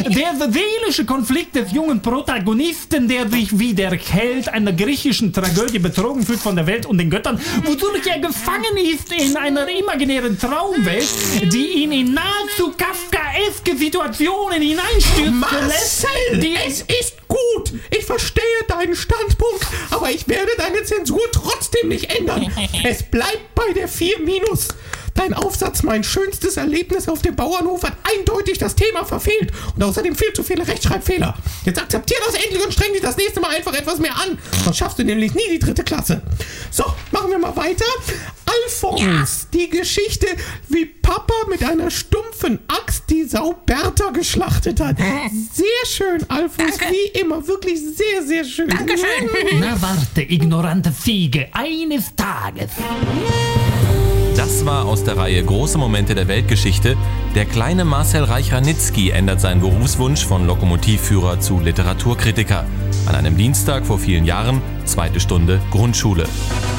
Der seelische Konflikt des jungen Protagonisten, der sich wie der Held einer griechischen Tragödie betrogen fühlt von der Welt und den Göttern, wodurch er gefangen ist in einer imaginären Traumwelt, die ihn in nahezu kafkaeske Situationen hineinstürzen lässt. Marcel, es ist gut. Ich verstehe deinen Standpunkt, aber ich werde deine Zensur trotzdem nicht ändern. Es bleibt bei der 4-. Dein Aufsatz, mein schönstes Erlebnis auf dem Bauernhof, hat eindeutig das Thema verfehlt und außerdem viel zu viele Rechtschreibfehler. Jetzt akzeptier das endlich und streng dich das nächste Mal einfach etwas mehr an. Sonst schaffst du nämlich nie die 3. Klasse. So, machen wir mal weiter. Alfons, die Geschichte, wie Papa mit einer stumpfen Axt die Sau Bertha geschlachtet hat. Sehr schön, Alfons, Danke. wie immer. Wirklich sehr, sehr schön. Dankeschön. Na warte, ignorante Fiege, eines Tages. Das war aus der Reihe Große Momente der Weltgeschichte. Der kleine Marcel Reich-Ranitzky ändert seinen Berufswunsch von Lokomotivführer zu Literaturkritiker. An einem Dienstag vor vielen Jahren, 2. Stunde Grundschule.